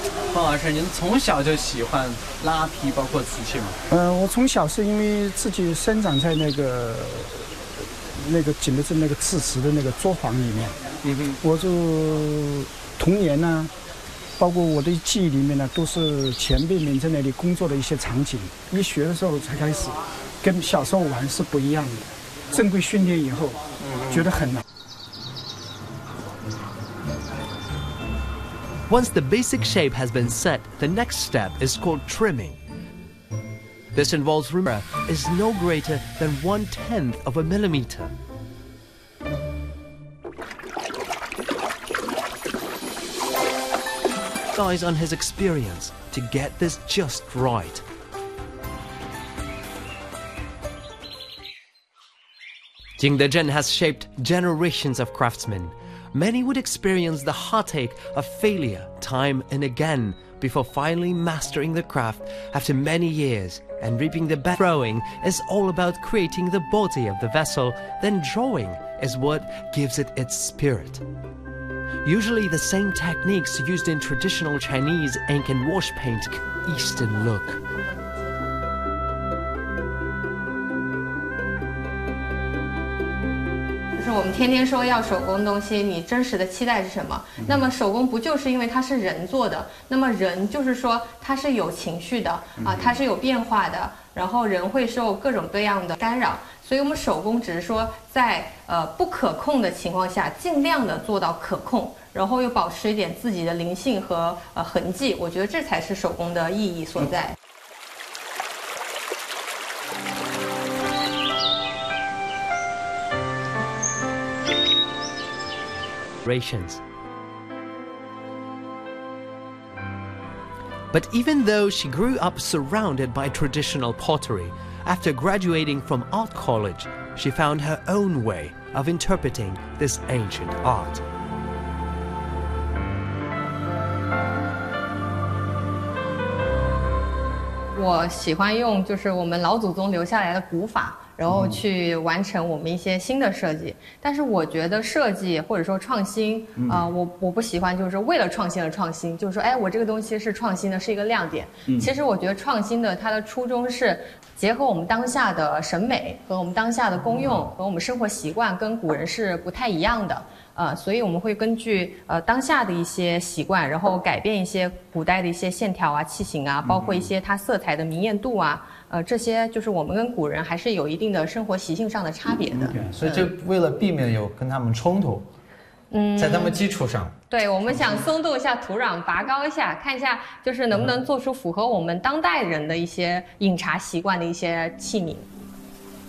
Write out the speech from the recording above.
方老师，您从小就喜欢拉坯，包括瓷器吗？ 我从小是因为自己生长在那个景德镇那个制瓷的那个作坊里面，我就童年呢，包括我的记忆里面呢，都是前辈们在那里工作的一些场景。一学的时候才开始，跟小时候玩是不一样的。正规训练以后，觉得很难。 Once the basic shape has been set, the next step is called trimming. This involves is no greater than 1/10 of a millimeter. Relies on his experience to get this just right. Jingdezhen has shaped generations of craftsmen. Many would experience the heartache of failure time and again before finally mastering the craft after many years and reaping the best. Throwing is all about creating the body of the vessel, then drawing is what gives it its spirit. Usually the same techniques used in traditional Chinese ink and wash paint Eastern look. 我们天天说要手工东西，你真实的期待是什么？那么手工不就是因为它是人做的？那么人就是说它是有情绪的啊，它是有变化的，然后人会受各种各样的干扰，所以我们手工只是说在不可控的情况下，尽量的做到可控，然后又保持一点自己的灵性和痕迹。我觉得这才是手工的意义所在。 But even though she grew up surrounded by traditional pottery, after graduating from art college, she found her own way of interpreting this ancient art. 我喜欢用就是我们老祖宗留下来的古法。 然后去完成我们一些新的设计，但是我觉得设计或者说创新，我不喜欢就是为了创新而创新，就是说，哎，我这个东西是创新的，是一个亮点。其实我觉得创新的它的初衷是结合我们当下的审美和我们当下的功用和我们生活习惯跟古人是不太一样的，所以我们会根据当下的一些习惯，然后改变一些古代的一些线条啊、器型啊，包括一些它色彩的明艳度啊。 这些就是我们跟古人还是有一定的生活习性上的差别的， 所以这为了避免有跟他们冲突，在他们基础上， 对，我们想松动一下土壤，拔高一下，看一下就是能不能做出符合我们当代人的一些饮茶习惯的一些器皿。